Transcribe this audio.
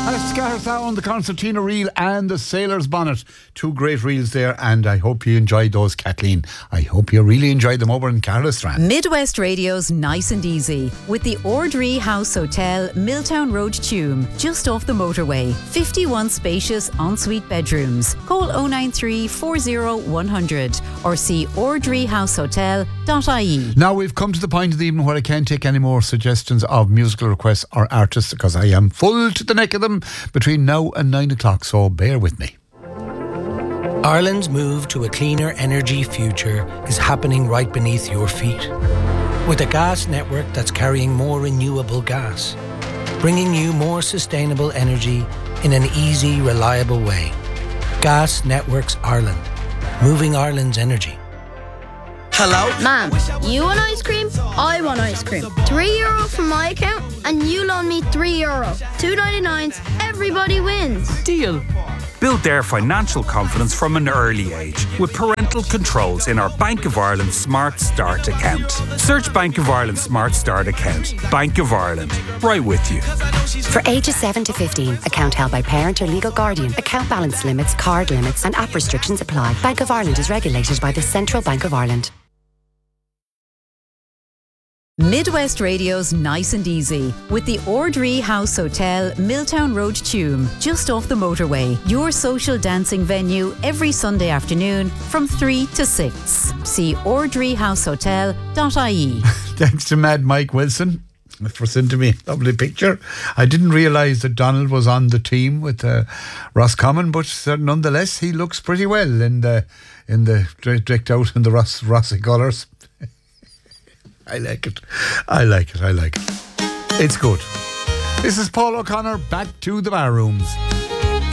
Scar Sound, the concertina reel and the sailor's bonnet. Two great reels there, and I hope you enjoyed those, Kathleen. I hope you really enjoyed them over in Carlastrand. Midwest Radio's Nice and Easy with the Ordree House Hotel, Milltown Road, Tuam, just off the motorway. 51 spacious ensuite bedrooms. Call 093 40 100 or see ordreehousehotel.ie. Now we've come to the point of the evening where I can't take any more suggestions of musical requests or artists because I am full to the neck of them between now and 9 o'clock, so bear with me. Ireland's move to a cleaner energy future is happening right beneath your feet. With a gas network that's carrying more renewable gas, bringing you more sustainable energy in an easy, reliable way. Gas Networks Ireland, moving Ireland's energy. Hello? Ma'am, you want ice cream? I want ice cream. €3 from my account and you loan me €3. 2.99, everybody wins. Deal. Build their financial confidence from an early age with parental controls in our Bank of Ireland Smart Start account. Search Bank of Ireland Smart Start account. Bank of Ireland. Right with you. For ages 7 to 15, account held by parent or legal guardian. Account balance limits, card limits and app restrictions apply. Bank of Ireland is regulated by the Central Bank of Ireland. Midwest Radio's Nice and Easy with the Ordree House Hotel, Milltown Road, Tuam, just off the motorway. Your social dancing venue every Sunday afternoon from 3 to 6. See ordreehousehotel.ie. Thanks to Mad Mike Wilson for sending me a lovely picture. I didn't realise that Donald was on the team with Roscommon, but nonetheless he looks pretty well in the decked out in the Rossi colours. I like it. It's good. This is Paul O'Connor, back to the bar rooms.